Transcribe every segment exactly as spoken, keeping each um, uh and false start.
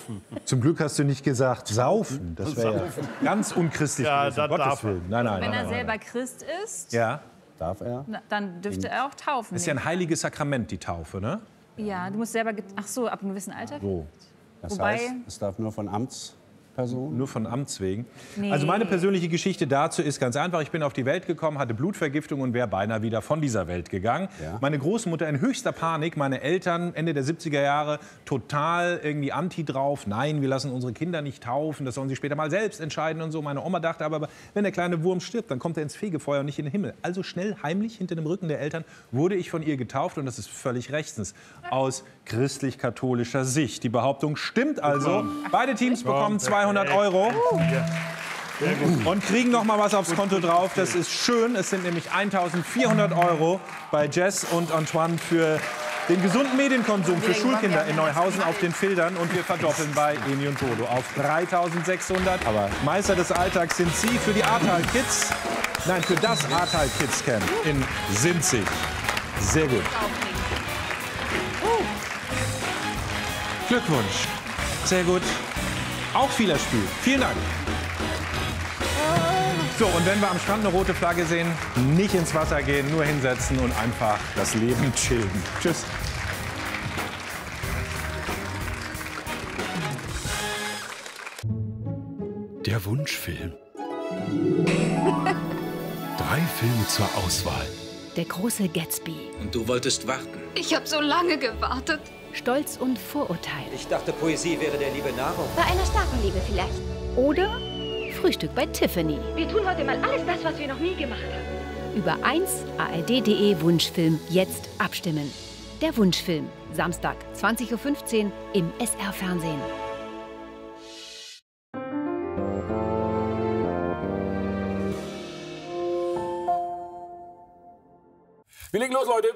Zum Glück hast du nicht gesagt saufen. Das wäre ja ganz unchristlich Ja, gewesen, um das Gottes darf er. Willen. Nein, nein, Wenn nein, er nein, selber nein. Christ ist, Ja, Darf er? na, dann dürfte er auch taufen. ist ja ein heiliges Sakrament, die Taufe, ne? Ja, du musst selber... get- Ach so, ab einem gewissen Alter? So. Das Wobei- heißt, es darf nur von Amtspersonen? Nur von Amts wegen. Nee. Also meine persönliche Geschichte dazu ist ganz einfach. Ich bin auf die Welt gekommen, hatte Blutvergiftung und wäre beinahe wieder von dieser Welt gegangen. Ja. Meine Großmutter in höchster Panik, meine Eltern Ende der siebziger Jahre total irgendwie anti drauf. Nein, wir lassen unsere Kinder nicht taufen, das sollen sie später mal selbst entscheiden und so. Meine Oma dachte aber, wenn der kleine Wurm stirbt, dann kommt er ins Fegefeuer und nicht in den Himmel. Also schnell, heimlich, hinter dem Rücken der Eltern wurde ich von ihr getauft und das ist völlig rechtens. Aus christlich-katholischer Sicht. Die Behauptung stimmt also. Beide Teams bekommen zweihundert Euro. Und kriegen noch mal was aufs Konto drauf. Das ist schön. Es sind nämlich eintausendvierhundert Euro bei Jess und Antoine für den gesunden Medienkonsum für Schulkinder in Neuhausen auf den Filtern. Und wir verdoppeln bei Emi und Bodo auf dreitausendsechshundert. Aber Meister des Alltags sind Sie für die Ahrtal Kids. Nein, für das Ahrtal Kids Camp in Sinzig. Sehr gut. Glückwunsch. Sehr gut. Auch vieler Spiel. Vielen Dank. So, und wenn wir am Strand eine rote Flagge sehen, nicht ins Wasser gehen, nur hinsetzen und einfach das Leben chillen. Tschüss. Der Wunschfilm. Drei Filme zur Auswahl. Der große Gatsby. Und du wolltest warten. Ich habe so lange gewartet. Stolz und Vorurteil. Ich dachte, Poesie wäre der Liebe Nahrung. Bei einer starken Liebe vielleicht. Oder Frühstück bei Tiffany. Wir tun heute mal alles das, was wir noch nie gemacht haben. Über eins A R D punkt de Wunschfilm jetzt abstimmen. Der Wunschfilm. Samstag, zwanzig Uhr fünfzehn im S R-Fernsehen. Wir legen los, Leute.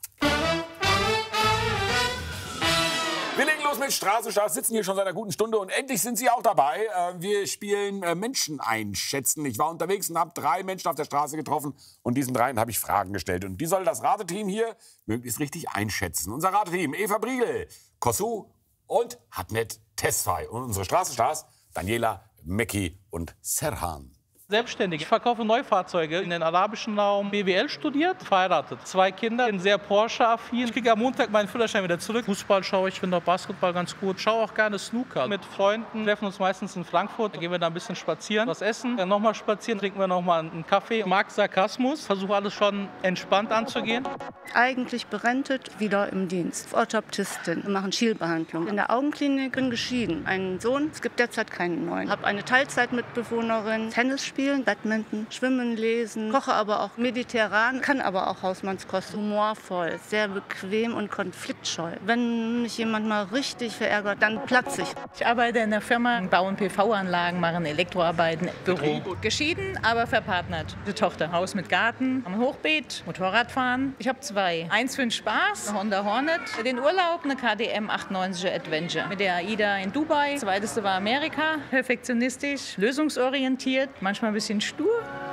Wir legen los mit Straßenstars, sitzen hier schon seit einer guten Stunde und endlich sind Sie auch dabei. Äh, Wir spielen äh, Menschen einschätzen. Ich war unterwegs und habe drei Menschen auf der Straße getroffen und diesen dreien habe ich Fragen gestellt. Und die soll das Rateteam hier möglichst richtig einschätzen. Unser Rateteam, Eva Briegel, Kossu und Hatnet Tesfay. Und unsere Straßenstars, Daniela, Mecki und Serhan. Selbstständig. Ich verkaufe Neufahrzeuge in den arabischen Raum. B W L studiert, verheiratet. Zwei Kinder, bin sehr Porsche-affin. Ich kriege am Montag meinen Führerschein wieder zurück. Fußball schaue ich, finde auch Basketball ganz gut. Schaue auch gerne Snooker. Mit Freunden treffen uns meistens in Frankfurt. Da gehen wir da ein bisschen spazieren, was essen. Dann nochmal spazieren, trinken wir nochmal einen Kaffee. Mag Sarkasmus, versuche alles schon entspannt anzugehen. Eigentlich berentet, wieder im Dienst. Orthoptistin, wir machen Schielbehandlung. In der Augenklinik bin geschieden. Einen Sohn, es gibt derzeit keinen neuen. Habe eine Teilzeitmitbewohnerin, Tennis spielen, Badminton, schwimmen, lesen, koche aber auch mediterran, kann aber auch Hausmannskost, humorvoll, sehr bequem und konfliktscheu. Wenn mich jemand mal richtig verärgert, dann platze ich. Ich arbeite in der Firma, bauen P V-Anlagen, machen Elektroarbeiten, Büro. Geschieden, aber verpartnert. Die Tochter, Haus mit Garten, am Hochbeet, Motorradfahren. Ich habe zwei. Eins für den Spaß, eine Honda Hornet. Für den Urlaub eine K D M achtundneunziger Adventure. Mit der AIDA in Dubai. Das zweiteste war Amerika. Perfektionistisch, lösungsorientiert, manchmal ein bisschen stur.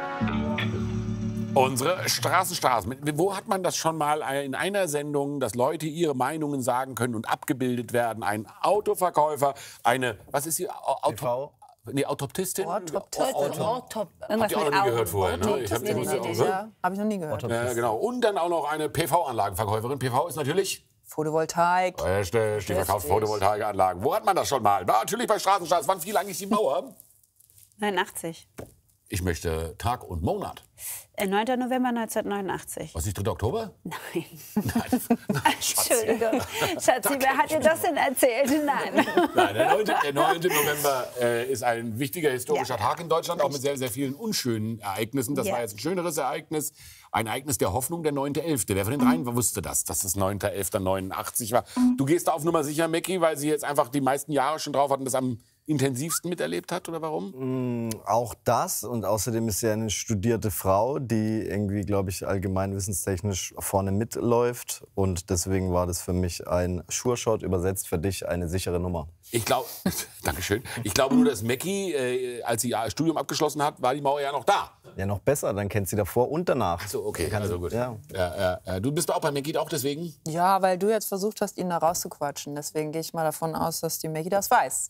Unsere Straßenstars. Wo hat man das schon mal in einer Sendung, dass Leute ihre Meinungen sagen können und abgebildet werden? Ein Autoverkäufer, eine, was ist sie? Auto, nee, Autoptistin? Orthoptistin. Orthop. Habt ihr auch noch nie gehört vorher, ne? Ich hab, Nee, nee, nee, ja, habe ich noch nie gehört. Ja, genau. Und dann auch noch eine P V-Anlagenverkäuferin. P V ist natürlich... Photovoltaik. Richtig, die verkauft Photovoltaikanlagen. Wo hat man das schon mal? War natürlich bei Straßenstars. Wann fiel eigentlich die Mauer? neunundachtzig. Ich möchte Tag und Monat. neunter November neunzehnhundertneunundachtzig. Was ist dritter Oktober? Nein. Nein. Nein, Entschuldigung. Schatzi, wer hat dir das denn erzählt? Nein. Nein, der neunte. Der neunte November äh, ist ein wichtiger historischer ja. Tag in Deutschland, auch mit sehr, sehr vielen unschönen Ereignissen. Das ja. war jetzt ein schöneres Ereignis. Ein Ereignis der Hoffnung, der neunte elfte Wer von den dreien mhm. wusste das, dass es neunter elfter neunundachtzig war? Mhm. Du gehst da auf Nummer sicher, Mecki, weil sie jetzt einfach die meisten Jahre schon drauf hatten, das am intensivsten miterlebt hat, oder warum? Mm, auch das. Und außerdem ist sie eine studierte Frau, die irgendwie, glaube ich, allgemeinwissenstechnisch vorne mitläuft. Und deswegen war das für mich ein Sure-Shot, übersetzt für dich eine sichere Nummer. Ich glaube, Dankeschön. Ich glaube nur, dass Mecki, äh, als sie ihr Studium abgeschlossen hat, war die Mauer ja noch da. Ja, noch besser. Dann kennt sie davor und danach. Ach so, okay. Also gut. Ja. Ja, ja. Du bist auch bei Mecki auch deswegen? Ja, weil du jetzt versucht hast, ihn da rauszuquatschen. Deswegen gehe ich mal davon aus, dass die Mecki das weiß.